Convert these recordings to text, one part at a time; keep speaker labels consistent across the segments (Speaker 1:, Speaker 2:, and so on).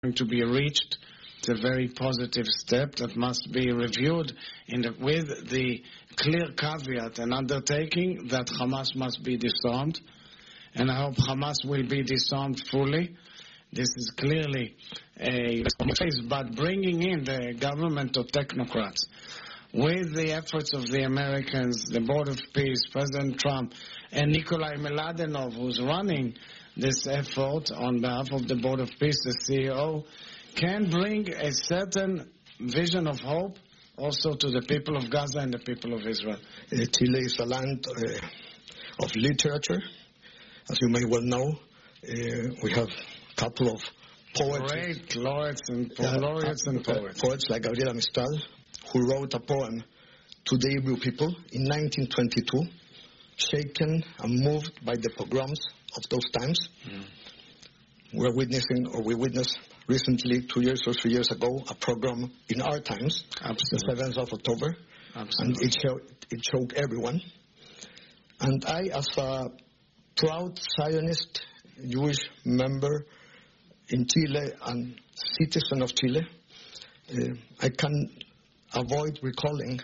Speaker 1: to be reached. It's a very positive step that must be reviewed with the clear caveat and undertaking that Hamas must be disarmed. And I hope Hamas will be disarmed fully. This is clearly a case, but bringing in the government of technocrats with the efforts of the Americans, the Board of Peace, President Trump, and Nikolai Mladenov, who's running this effort on behalf of the Board of Peace, the CEO, can bring a certain vision of hope also to the people of Gaza and the people of Israel.
Speaker 2: Chile is a land of literature. As you may well know, we have a couple of poets.
Speaker 1: Great laureates and poets.
Speaker 2: Poets like Gabriela Mistral, who wrote a poem to the Hebrew people in 1922, shaken and moved by the pogroms of those times. We witnessed recently, 2 years or 3 years ago, a pogrom in our times,
Speaker 1: Absolutely.
Speaker 2: the 7th of October.
Speaker 1: Absolutely.
Speaker 2: And it showed everyone. And I, as a proud Zionist Jewish member in Chile and citizen of Chile, I can avoid recalling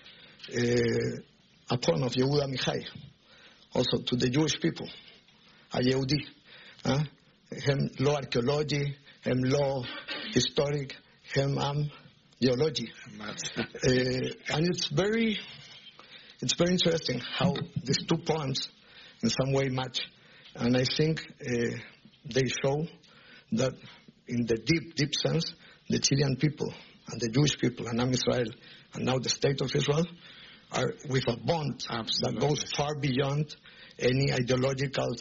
Speaker 2: a poem of Yehuda Amichai, also to the Jewish people, a Yehudi. Hem lo archaeology, hem lo historic, hem am geology. And it's very interesting how these two poems in some way match. And I think they show that in the deep sense, the Chilean people and the Jewish people and Am Israel and now the state of Israel are with a bond that goes far beyond any ideological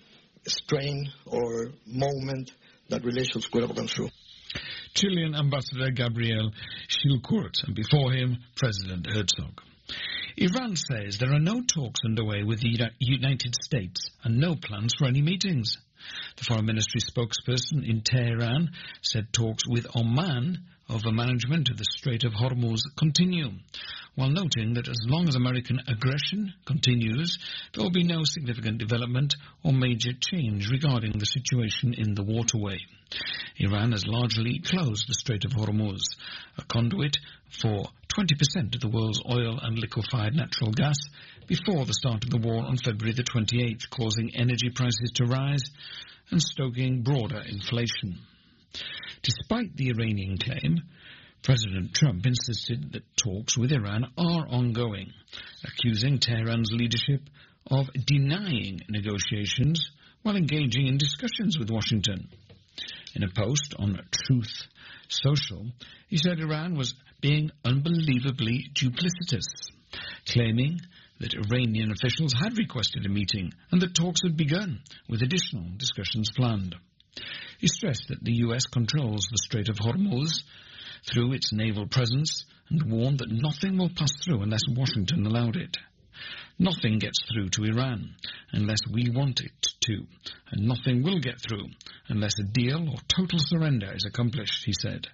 Speaker 2: strain or moment that relations could have gone through.
Speaker 3: Chilean Ambassador Gabriel Chilcourt, and before him, President Herzog. Iran says there are no talks underway with the United States and no plans for any meetings. The Foreign Ministry spokesperson in Tehran said talks with Oman over management of the Strait of Hormuz continue, while noting that as long as American aggression continues, there will be no significant development or major change regarding the situation in the waterway. Iran has largely closed the Strait of Hormuz, a conduit for 20% of the world's oil and liquefied natural gas, before the start of the war on February the 28th, causing energy prices to rise and stoking broader inflation. Despite the Iranian claim, President Trump insisted that talks with Iran are ongoing, accusing Tehran's leadership of denying negotiations while engaging in discussions with Washington. In a post on Truth Social, he said Iran was being unbelievably duplicitous, claiming that Iranian officials had requested a meeting and that talks had begun, with additional discussions planned. He stressed that the U.S. controls the Strait of Hormuz through its naval presence and warned that nothing will pass through unless Washington allowed it. Nothing gets through to Iran unless we want it to, and nothing will get through unless a deal or total surrender is accomplished, he said.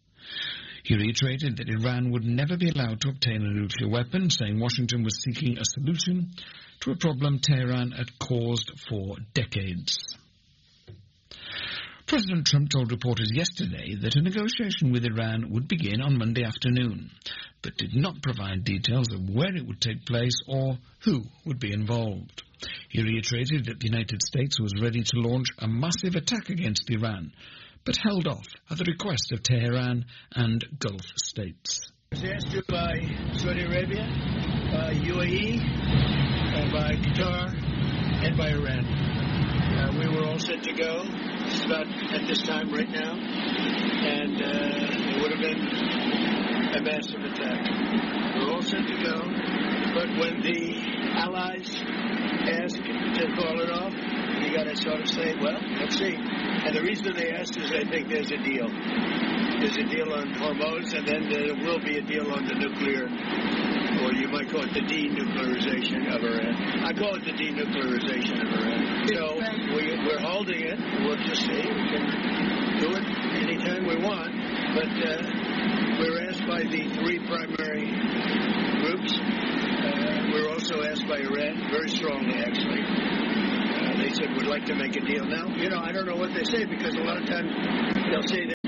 Speaker 3: He reiterated that Iran would never be allowed to obtain a nuclear weapon, saying Washington was seeking a solution to a problem Tehran had caused for decades. President Trump told reporters yesterday that a negotiation with Iran would begin on Monday afternoon, but did not provide details of where it would take place or who would be involved. He reiterated that the United States was ready to launch a massive attack against Iran, but held off at the request of Tehran and Gulf states.
Speaker 4: I was asked by Saudi Arabia, by UAE, by Qatar, and by Iran. We were all set to go. It's about at this time right now, and it would have been a massive attack. We're all set to go, but when the allies asked to call it off, you got to sort of say, well, let's see. And the reason they asked is they think there's a deal. There's a deal on Hormuz, and then there will be a deal on the nuclear, or you might call it the denuclearization of Iran. I call it the denuclearization of Iran. So we're holding it. We'll just see. We can do it anytime we want. But we're asked by the three primary groups. We're also asked by Iran, very strongly actually. They said we'd like to make a deal. Now, I don't know what they say, because a lot of times they'll say that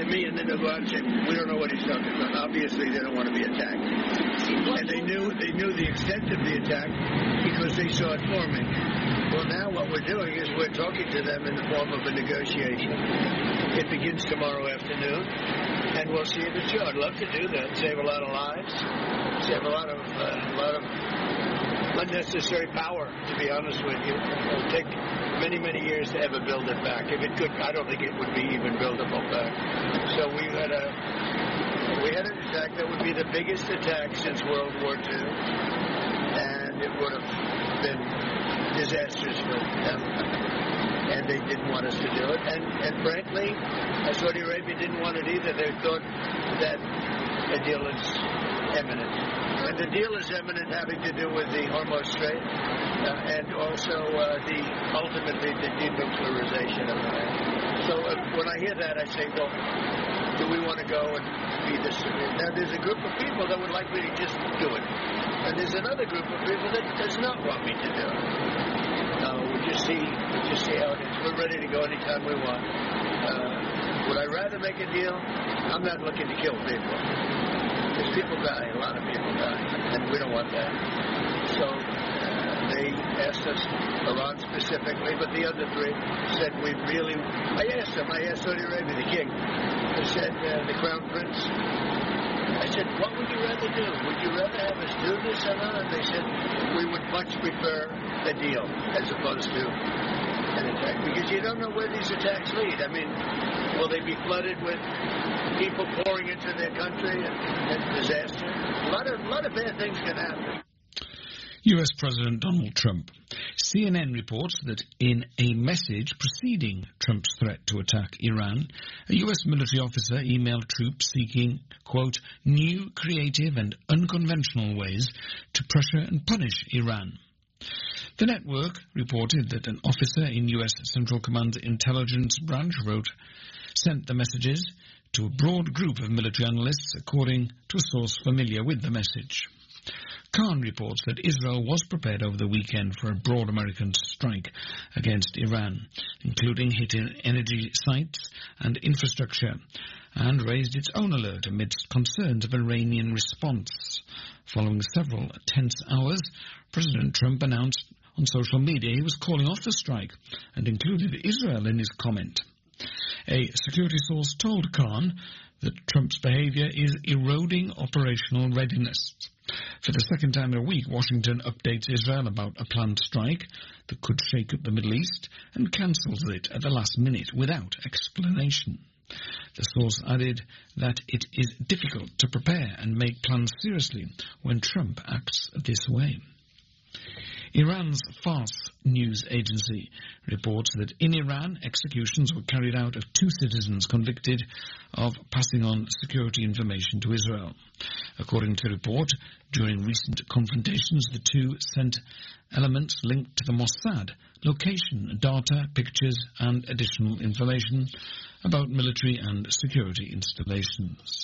Speaker 4: they'll go out and say, we don't know what he's talking about. Obviously, they don't want to be attacked. And they knew the extent of the attack because they saw it forming. Well, now what we're doing is we're talking to them in the form of a negotiation. It begins tomorrow afternoon, and we'll see if it's true. I'd love to do that, save a lot of lives, save a lot of unnecessary power, to be honest with you. It'll take many, many years to ever build it back. If it could, I don't think it would be even buildable back. So we had an attack that would be the biggest attack since World War II, and it would have been disastrous for them. And they didn't want us to do it. And frankly, Saudi Arabia didn't want it either. They thought that a deal is imminent. And the deal is imminent having to do with the Hormuz Strait and also ultimately the denuclearization of Iran. So when I hear that, I say, well, do we want to go and be this? Now, there's a group of people that would like me to just do it. And there's another group of people that does not want me to do it. We'll just see how it is. We're ready to go anytime we want. Would I rather make a deal? I'm not looking to kill people. Because people die, a lot of people die, and we don't want that. So they asked us, Iran specifically, but the other three said I asked Saudi Arabia, the king, I said, the crown prince, I said, what would you rather do? Would you rather have us do this or not? And they said, we would much prefer a deal as opposed to an attack. Because you don't know where these attacks lead. I mean, will they be flooded with people pouring into their country and disaster? A lot of bad things can happen.
Speaker 3: US President Donald Trump. CNN reports that in a message preceding Trump's threat to attack Iran, a US military officer emailed troops seeking, quote, new, creative and unconventional ways to pressure and punish Iran. The network reported that an officer in US Central Command's intelligence branch sent the messages to a broad group of military analysts, according to a source familiar with the message. Khan reports that Israel was prepared over the weekend for a broad American strike against Iran, including hitting energy sites and infrastructure, and raised its own alert amidst concerns of Iranian response. Following several tense hours, President Trump announced on social media he was calling off the strike and included Israel in his comment. A security source told Khan that Trump's behavior is eroding operational readiness. For the second time in a week, Washington updates Israel about a planned strike that could shake up the Middle East and cancels it at the last minute without explanation. The source added that it is difficult to prepare and make plans seriously when Trump acts this way. Iran's Fars news agency reports that in Iran, executions were carried out of 2 citizens convicted of passing on security information to Israel. According to the report, during recent confrontations, the 2 sent elements linked to the Mossad, location, data, pictures, and additional information about military and security installations.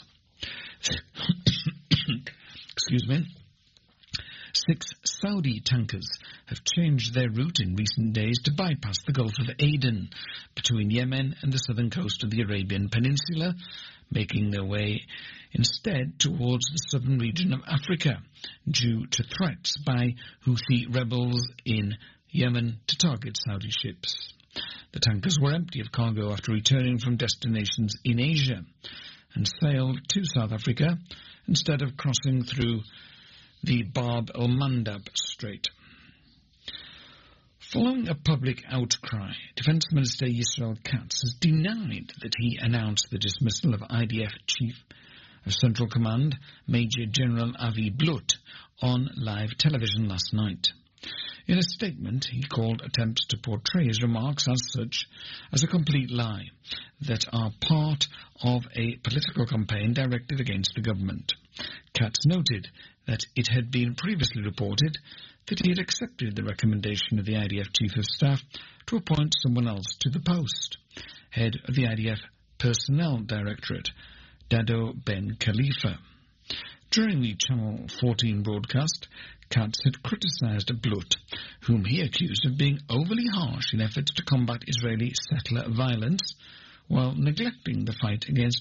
Speaker 3: Excuse me. 6 Saudi tankers have changed their route in recent days to bypass the Gulf of Aden between Yemen and the southern coast of the Arabian Peninsula, making their way instead towards the southern region of Africa due to threats by Houthi rebels in Yemen to target Saudi ships. The tankers were empty of cargo after returning from destinations in Asia and sailed to South Africa instead of crossing through the Bab el-Mandab Strait. Following a public outcry, Defense Minister Yisrael Katz has denied that he announced the dismissal of IDF Chief of Central Command, Major General Avi Blut, on live television last night. In a statement, he called attempts to portray his remarks as such as a complete lie that are part of a political campaign directed against the government. Katz noted that it had been previously reported that he had accepted the recommendation of the IDF Chief of Staff to appoint someone else to the post, head of the IDF Personnel Directorate, Dado Ben Khalifa. During the Channel 14 broadcast, Katz had criticized Blut, whom he accused of being overly harsh in efforts to combat Israeli settler violence, while neglecting the fight against